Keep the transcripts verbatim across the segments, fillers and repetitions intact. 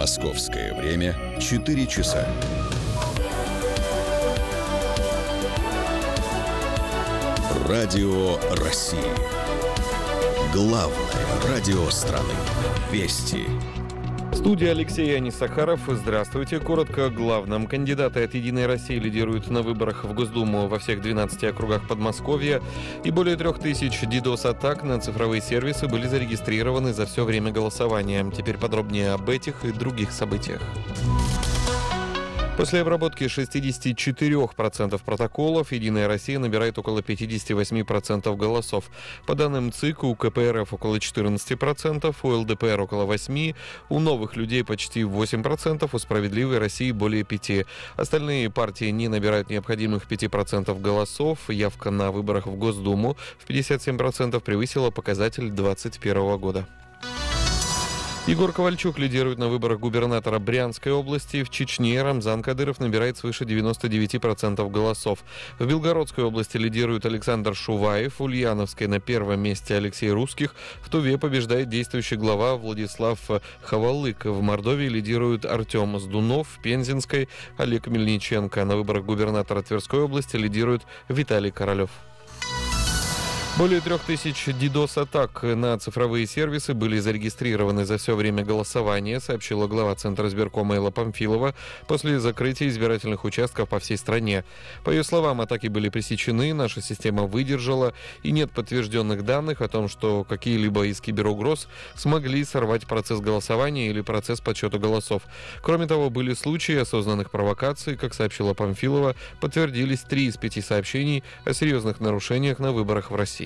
Московское время четыре часа. Радио России. Главное радио страны. Вести. Студия Алексей Анисахаров. Здравствуйте. Коротко о главном. Кандидаты от «Единой России» лидируют на выборах в Госдуму во всех двенадцати округах Подмосковья. И более трех тысяч дидос-атак на цифровые сервисы были зарегистрированы за все время голосования. Теперь подробнее об этих и других событиях. После обработки шестьдесят четыре процента протоколов «Единая Россия» набирает около пятьдесят восемь процентов голосов. По данным ЦИК, у ка пэ эр эф около четырнадцать процентов, у эл дэ пэ эр около восемь процентов, у новых людей почти восемь процентов, у «Справедливой России» более пять процентов. Остальные партии не набирают необходимых пять процентов голосов. Явка на выборах в Госдуму в пятьдесят семь процентов превысила показатель двадцать первого года. Егор Ковальчук лидирует на выборах губернатора Брянской области. В Чечне Рамзан Кадыров набирает свыше девяносто девять процентов голосов. В Белгородской области лидирует Александр Шуваев. В Ульяновской на первом месте Алексей Русских. В Туве побеждает действующий глава Владислав Хавалык. В Мордовии лидирует Артем Сдунов. В Пензенской Олег Мельниченко. На выборах губернатора Тверской области лидирует Виталий Королев. Более трех тысяч дидос-атак на цифровые сервисы были зарегистрированы за все время голосования, сообщила глава Центра избиркома Элла Памфилова после закрытия избирательных участков по всей стране. По ее словам, атаки были пресечены, наша система выдержала, и нет подтвержденных данных о том, что какие-либо из киберугроз смогли сорвать процесс голосования или процесс подсчета голосов. Кроме того, были случаи осознанных провокаций, как сообщила Памфилова, подтвердились три из пяти сообщений о серьезных нарушениях на выборах в России.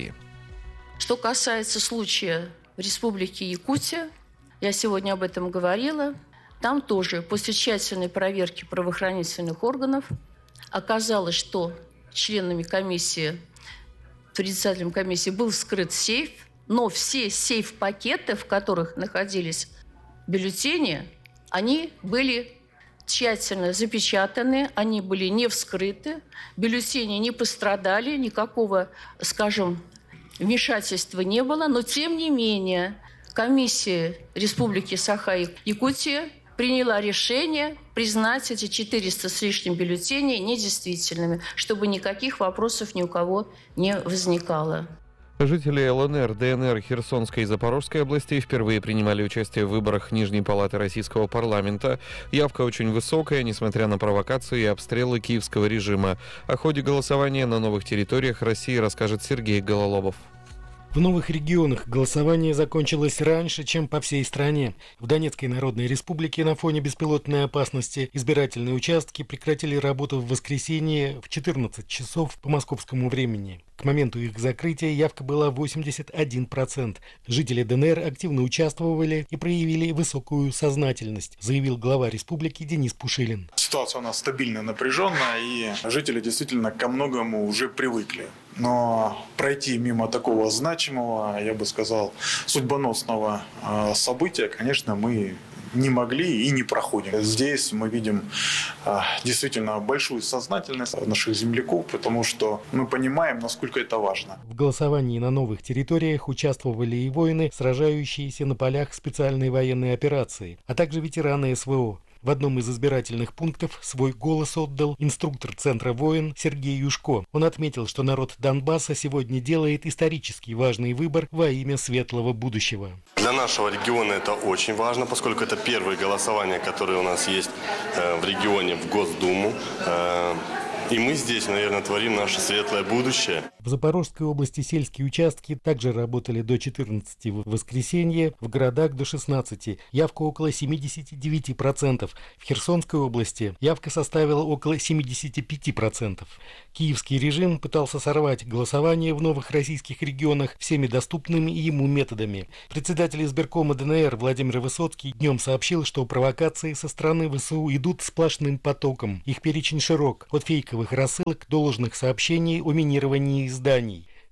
Что касается случая в Республике Якутия, я сегодня об этом говорила, там тоже после тщательной проверки правоохранительных органов оказалось, что членами комиссии, председателем комиссии был вскрыт сейф, но все сейф-пакеты, в которых находились бюллетени, они были тщательно запечатаны, они были не вскрыты, бюллетени не пострадали, никакого, скажем, вмешательства не было, но тем не менее комиссия Республики Саха-Якутия приняла решение признать эти четыреста с лишним бюллетеней недействительными, чтобы никаких вопросов ни у кого не возникало. Жители эл эн эр, дэ эн эр, Херсонской и Запорожской областей впервые принимали участие в выборах Нижней палаты российского парламента. Явка очень высокая, несмотря на провокации и обстрелы киевского режима. О ходе голосования на новых территориях России расскажет Сергей Гололобов. В новых регионах голосование закончилось раньше, чем по всей стране. В Донецкой Народной Республике на фоне беспилотной опасности избирательные участки прекратили работу в воскресенье в четырнадцать часов по московскому времени. К моменту их закрытия явка была восемьдесят один процент. Жители дэ эн эр активно участвовали и проявили высокую сознательность, заявил глава республики Денис Пушилин. Ситуация у нас стабильно напряженная, и жители действительно ко многому уже привыкли. Но пройти мимо такого значимого, я бы сказал, судьбоносного события, конечно, мы не могли и не проходим. Здесь мы видим действительно большую сознательность наших земляков, потому что мы понимаем, насколько это важно. В голосовании на новых территориях участвовали и воины, сражающиеся на полях специальной военной операции, а также ветераны эс вэ о. В одном из избирательных пунктов свой голос отдал инструктор Центра «Воин» Сергей Юшко. Он отметил, что народ Донбасса сегодня делает исторически важный выбор во имя светлого будущего. Для нашего региона это очень важно, поскольку это первое голосование, которое у нас есть в регионе в Госдуму. И мы здесь, наверное, творим наше светлое будущее. В Запорожской области сельские участки также работали до четырнадцати в воскресенье, в городах до шестнадцати. Явка около семьдесят девять процентов. В Херсонской области явка составила около семьдесят пять процентов. Киевский режим пытался сорвать голосование в новых российских регионах всеми доступными ему методами. Председатель избиркома дэ эн эр Владимир Высоцкий днем сообщил, что провокации со стороны вэ эс у идут сплошным потоком. Их перечень широк, от фейковых рассылок до ложных сообщений о минировании зданий.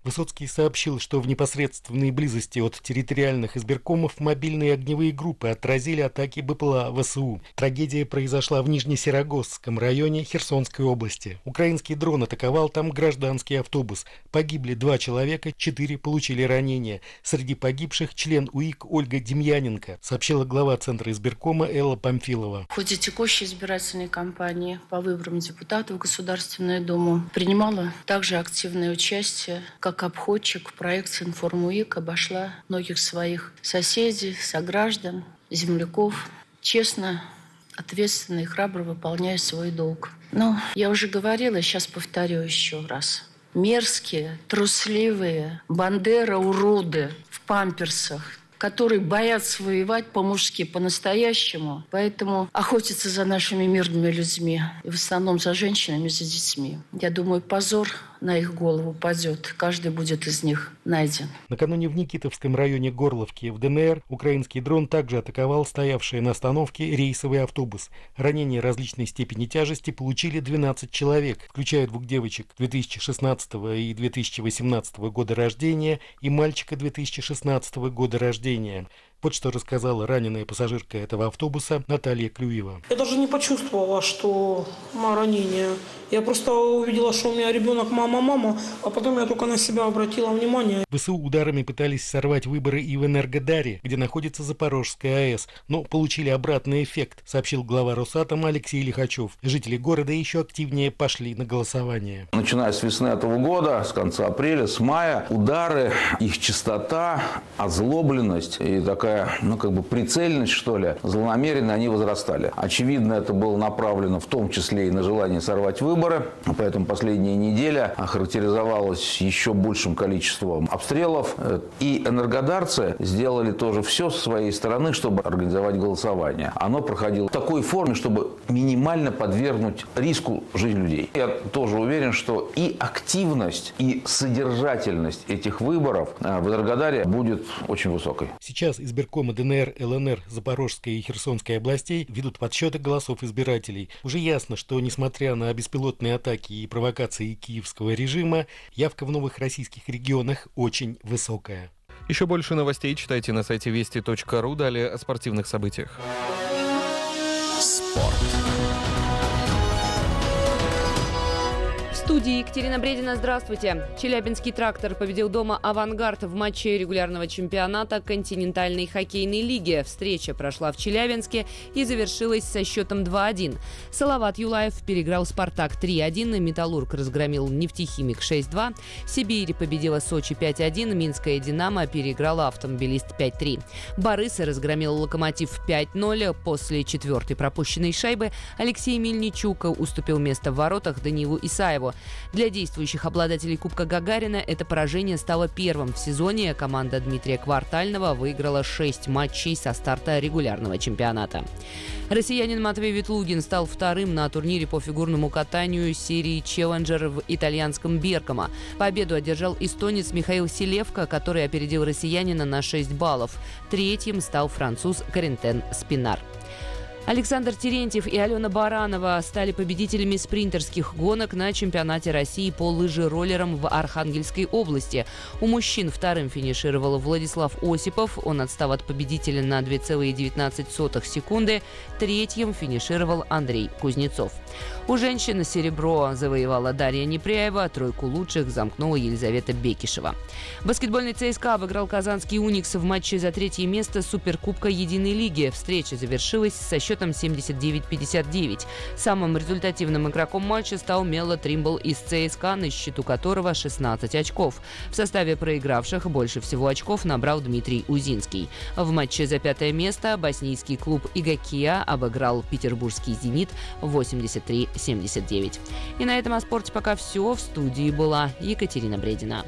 Высоцкий сообщил, что в непосредственной близости от территориальных избиркомов мобильные огневые группы отразили атаки БПЛА ВСУ. Трагедия произошла в Нижнесерогосском районе Херсонской области. Украинский дрон атаковал там гражданский автобус. Погибли два человека, четыре получили ранения. Среди погибших член УИК Ольга Демьяненко, сообщила глава Центра избиркома Элла Памфилова. В ходе текущей избирательной кампании по выборам депутатов в Государственную Думу принимала также активное участие как обходчик в проекте «Информ-УИК», обошла многих своих соседей, сограждан, земляков, честно, ответственно и храбро выполняя свой долг. Но я уже говорила, сейчас повторю еще раз. Мерзкие, трусливые бандера-уроды в памперсах, которые боятся воевать по-мужски, по-настоящему, поэтому охотятся за нашими мирными людьми, и в основном за женщинами, за детьми. Я думаю, позор на их голову падет. Каждый будет из них найден. Накануне в Никитовском районе Горловки в ДНР украинский дрон также атаковал стоявший на остановке рейсовый автобус. Ранения различной степени тяжести получили двенадцать человек, включая двух девочек две тысячи шестнадцатого и две тысячи восемнадцатого года рождения и мальчика две тысячи шестнадцатого года рождения. Вот что рассказала раненая пассажирка этого автобуса Наталья Клюева. Я даже не почувствовала, что мое ранение. Я просто увидела, что у меня ребенок мама-мама, а потом я только на себя обратила внимание. ВСУ ударами пытались сорвать выборы и в Энергодаре, где находится Запорожская АЭС, но получили обратный эффект, сообщил глава Росатома Алексей Лихачев. Жители города еще активнее пошли на голосование. Начиная с весны этого года, с конца апреля, с мая, удары, их частота, озлобленность и такая, ну как бы прицельность, что ли, злонамеренно они возрастали. Очевидно, это было направлено в том числе и на желание сорвать выборы. Поэтому последняя неделя охарактеризовалась еще большим количеством обстрелов. И энергодарцы сделали тоже все со своей стороны, чтобы организовать голосование. Оно проходило в такой форме, чтобы минимально подвергнуть риску жизнь людей. Я тоже уверен, что и активность, и содержательность этих выборов в Энергодаре будет очень высокой. Сейчас избиркомы ДНР, ЛНР, Запорожской и Херсонской областей ведут подсчеты голосов избирателей. Уже ясно, что несмотря на беспилотные атаки и провокации киевского режима, явка в новых российских регионах очень высокая. Еще больше новостей читайте на сайте вести точка ру. Далее о спортивных событиях. Спорт. В студии Екатерина Бредина. Здравствуйте. Челябинский «Трактор» победил дома «Авангард» в матче регулярного чемпионата континентальной хоккейной лиги. Встреча прошла в Челябинске и завершилась со счетом два один. Салават Юлаев переиграл «Спартак» три один, «Металлург» разгромил «Нефтехимик» шесть два, «Сибирь» победила «Сочи» пять один, «Минская Динамо» переиграла «Автомобилист» пять три. «Барысы» разгромил «Локомотив» пять ноль. После четвертой пропущенной шайбы Алексей Мельничук уступил место в воротах Даниилу Исаеву. Для действующих обладателей Кубка Гагарина это поражение стало первым в сезоне. Команда Дмитрия Квартального выиграла шесть матчей со старта регулярного чемпионата. Россиянин Матвей Ветлугин стал вторым на турнире по фигурному катанию серии «Челленджер» в итальянском Бергамо. Победу одержал эстонец Михаил Селевко, который опередил россиянина на шесть баллов. Третьим стал француз Корентен Спинар. Александр Терентьев и Алена Баранова стали победителями спринтерских гонок на чемпионате России по лыжероллерам в Архангельской области. У мужчин вторым финишировал Владислав Осипов. Он отстал от победителя на две целых девятнадцать сотых секунды. Третьим финишировал Андрей Кузнецов. У женщин серебро завоевала Дарья Непряева. Тройку лучших замкнула Елизавета Бекишева. Баскетбольный ЦСКА обыграл казанский «Уникс» в матче за третье место Суперкубка Единой лиги. Встреча завершилась со счетом семьдесят девять пятьдесят девять. Самым результативным игроком матча стал Мело Тримбл из ЦСКА, на счету которого шестнадцать очков. В составе проигравших больше всего очков набрал Дмитрий Узинский. В матче за пятое место боснийский клуб «Игакия» обыграл петербургский «Зенит» восемьдесят три семьдесят девять. И на этом о спорте пока все. В студии была Екатерина Бредина.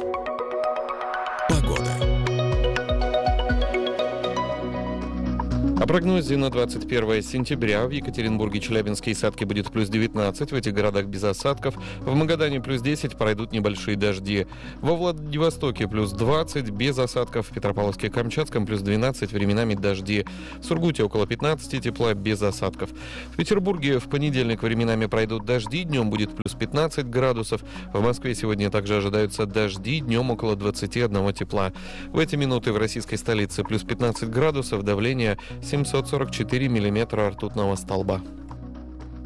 Погода. О прогнозе на двадцать первое сентября. В Екатеринбурге, Челябинске и Сатке будет плюс девятнадцать, в этих городах без осадков. В Магадане плюс десять, пройдут небольшие дожди. Во Владивостоке плюс двадцать, без осадков. В Петропавловске и Камчатском плюс двенадцать, временами дожди. В Сургуте около пятнадцати, тепла, без осадков. В Петербурге в понедельник временами пройдут дожди, днем будет плюс пятнадцать градусов. В Москве сегодня также ожидаются дожди, днем около двадцати одного тепла. В эти минуты в российской столице плюс пятнадцать градусов, давление семьсот сорок четыре миллиметра ртутного столба.